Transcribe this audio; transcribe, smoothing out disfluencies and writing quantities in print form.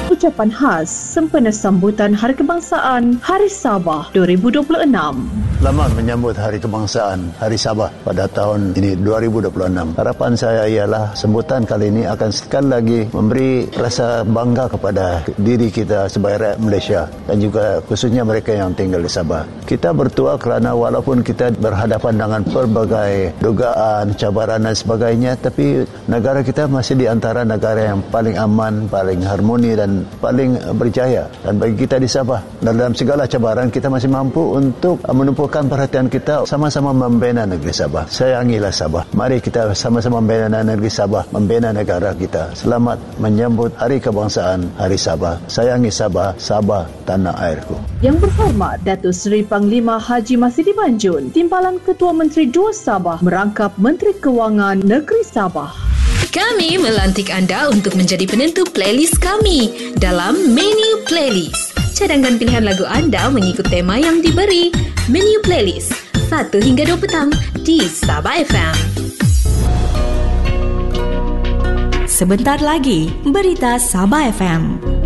Ucapan khas sempena sambutan Hari Kebangsaan Hari Sabah 2026. Selamat menyambut Hari Kebangsaan Hari Sabah pada tahun ini 2026. Harapan saya ialah sambutan kali ini akan sekali lagi memberi rasa bangga kepada diri kita sebagai rakyat Malaysia dan juga khususnya mereka yang tinggal di Sabah. Kita bertuah kerana walaupun kita berhadapan dengan pelbagai dugaan, cabaran dan sebagainya, tapi negara kita masih di antara negara yang paling aman, paling harmoni dan paling berjaya. Dan bagi kita di Sabah, dalam segala cabaran kita masih mampu untuk menumpukan perhatian kita sama-sama membina negeri Sabah. Sayangilah Sabah. Mari kita sama-sama membina negeri Sabah, membina negara kita. Selamat menyambut Hari Kebangsaan Hari Sabah. Sayangi Sabah, Sabah tanah airku. Yang berhormat Datuk Seri Panglima Haji Masidi Banjun, Timbalan Ketua Menteri Dua Sabah merangkap Menteri Kewangan Negeri Sabah. Kami melantik anda untuk menjadi penentu playlist kami dalam Menu Playlist. Cadangkan pilihan lagu anda mengikut tema yang diberi. Menu Playlist 1 hingga 2 petang di Sabah FM. Sebentar lagi, berita Sabah FM.